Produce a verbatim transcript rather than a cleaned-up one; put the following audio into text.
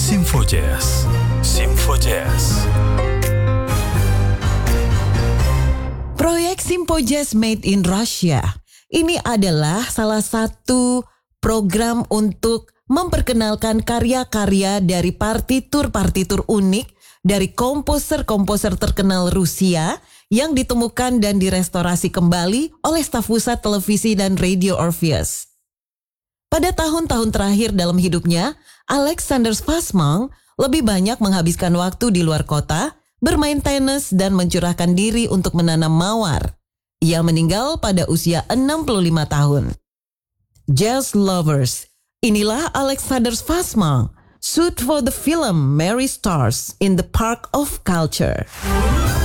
Simfo Jazz. Simfo Jazz. Proyek Simfo Jazz Made in Russia. Ini adalah salah satu program untuk memperkenalkan karya-karya dari partitur-partitur unik dari komposer-komposer terkenal Rusia yang ditemukan dan direstorasi kembali oleh staf pusat televisi dan radio Orpheus. Pada tahun-tahun terakhir dalam hidupnya, Alexander Fassmann lebih banyak menghabiskan waktu di luar kota, bermain tenis dan mencurahkan diri untuk menanam mawar. Ia meninggal pada usia enam puluh lima tahun. Jazz Lovers, inilah Alexander Fassmann, shoot for the film Mary Stars in the Park of Culture.